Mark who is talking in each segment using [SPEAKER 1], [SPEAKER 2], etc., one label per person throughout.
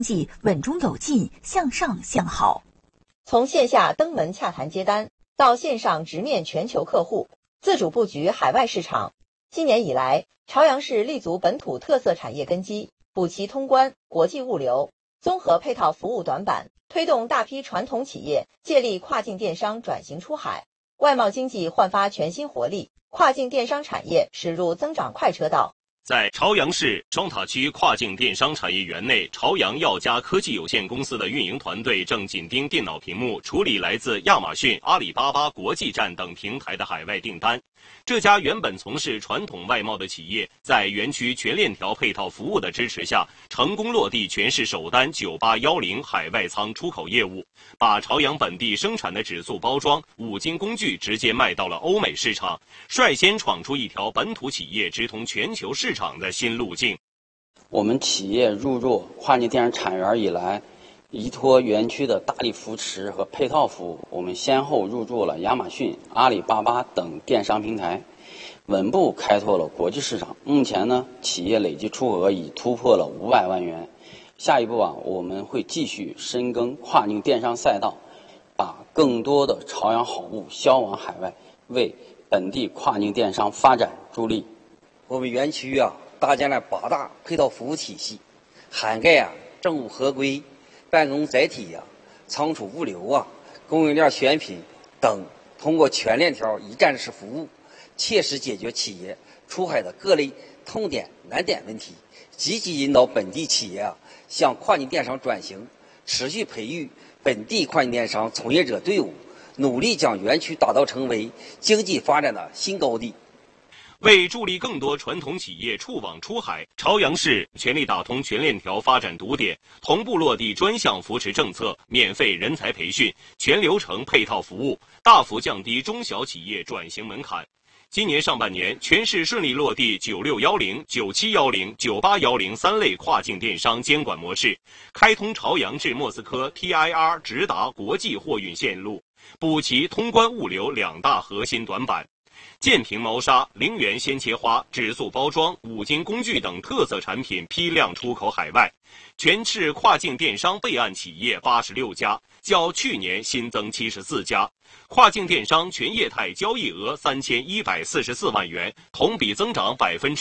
[SPEAKER 1] 济稳中有进，向上向好。
[SPEAKER 2] 从线下登门洽谈接单，到线上直面全球客户，自主布局海外市场。今年以来，朝阳市立足本土特色产业根基，补齐通关、国际物流、综合配套服务短板，推动大批传统企业借力跨境电商转型出海，外贸经济焕发全新活力，跨境电商产业驶入增长快车道。
[SPEAKER 3] 在朝阳市双塔区跨境电商产业园内，朝阳耀佳科技有限公司的运营团队正紧盯电脑屏幕，处理来自亚马逊、阿里巴巴国际站等平台的海外订单。这家原本从事传统外贸的企业，在园区全链条配套服务的支持下，成功落地全市首单9810海外仓出口业务，把朝阳本地生产的纸塑包装、五金工具直接卖到了欧美市场，率先闯出一条本土企业直通全球市场的新路径。
[SPEAKER 4] 我们企业入驻跨境电商产业园以来，依托园区的大力扶持和配套服务，我们先后入驻了亚马逊、阿里巴巴等电商平台，稳步开拓了国际市场。目前呢，企业累计出口额已突破了500万元。下一步我们会继续深耕跨境电商赛道，把更多的朝阳好物销往海外，为本地跨境电商发展助力。
[SPEAKER 5] 我们园区搭建了8大配套服务体系，涵盖政务合规、办公载体仓储物流供应链选品等，通过全链条一站式服务，切实解决企业出海的各类痛点难点问题，积极引导本地企业向跨境电商转型，持续培育本地跨境电商从业者队伍，努力将园区打造成为经济发展的新高地。
[SPEAKER 3] 为助力更多传统企业触网出海，朝阳市全力打通全链条发展堵点，同步落地专项扶持政策、免费人才培训、全流程配套服务，大幅降低中小企业转型门槛。今年上半年，全市顺利落地9610、9710、9810三类跨境电商监管模式，开通朝阳至莫斯科 TIR 直达国际货运线路，补齐通关物流2大核心短板。建平猫砂、陵园鲜切花、纸塑包装、五金工具等特色产品批量出口海外，全市跨境电商备案企业86家，较去年新增74家，跨境电商全业态交易额3144万元，同比增长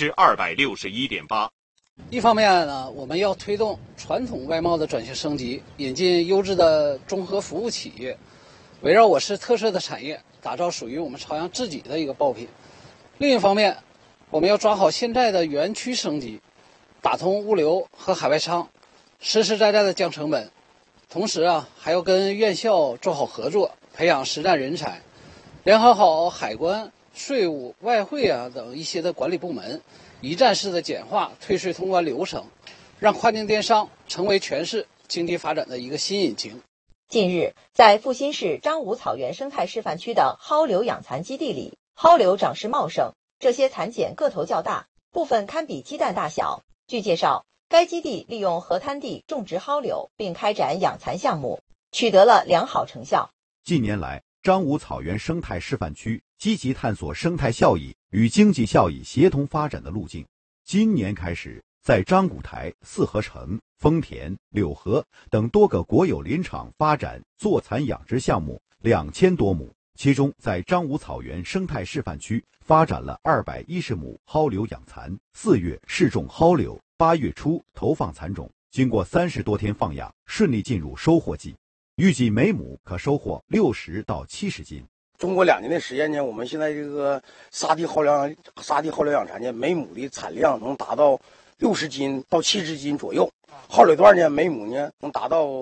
[SPEAKER 3] 261.8%。
[SPEAKER 6] 一方面呢，我们要推动传统外贸的转型升级，引进优质的综合服务企业，围绕我市特色的产业，打造属于我们朝阳自己的一个爆品。另一方面，我们要抓好现在的园区升级，打通物流和海外仓，实实在在的降成本。同时还要跟院校做好合作，培养实战人才，联合好海关、税务、外汇等一些的管理部门，一站式的简化退税通关流程，让跨境电商成为全市经济发展的一个新引擎。
[SPEAKER 2] 近日，在阜新市张武草原生态示范区的蒿柳养蚕基地里，蒿柳长势茂盛，这些蚕茧个头较大，部分堪比鸡蛋大小。据介绍，该基地利用河滩地种植蒿柳，并开展养蚕项目，取得了良好成效。
[SPEAKER 7] 近年来，张武草原生态示范区积极探索生态效益与经济效益协同发展的路径。今年开始，在张古台、四合城、丰田、柳河等多个国有林场发展坐蚕养殖项目2000多亩，其中在张武草原生态示范区发展了210亩蒿柳养蚕，4月试种蒿柳，8月初投放蚕种，经过30多天放养，顺利进入收获季，预计每亩可收获60到70斤。
[SPEAKER 8] 中国2年的时间呢，我们现在这个沙地蒿柳养蚕呢，每亩的产量能达到60斤到70斤左右，蒿柳段呢每亩呢能达到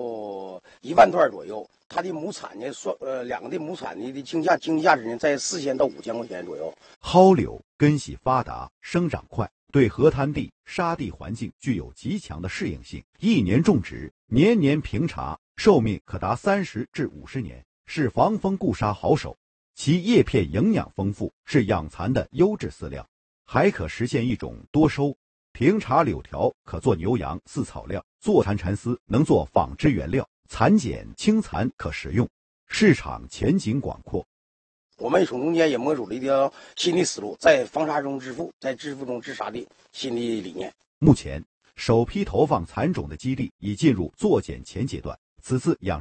[SPEAKER 8] 1万段左右。它的亩产呢，两个的亩产的经济价值呢在4000到5000块钱左右。
[SPEAKER 7] 蒿柳根系发达，生长快，对河滩地、沙地环境具有极强的适应性，一年种植，年年平茬，寿命可达30至50年，是防风固沙好手。其叶片营养丰富，是养蚕的优质饲料，还可实现一种多收。平茬柳条可做牛羊饲草料，坐蚕蚕丝能做纺织原料，蚕茧清蚕可食用，市场前景广阔。
[SPEAKER 8] 我们从中间也摸出了一条新的思路，在防沙中致富，在致富中治沙的新的理念。
[SPEAKER 7] 目前， 首批投放蚕种的基地已进入作检前阶段。此次养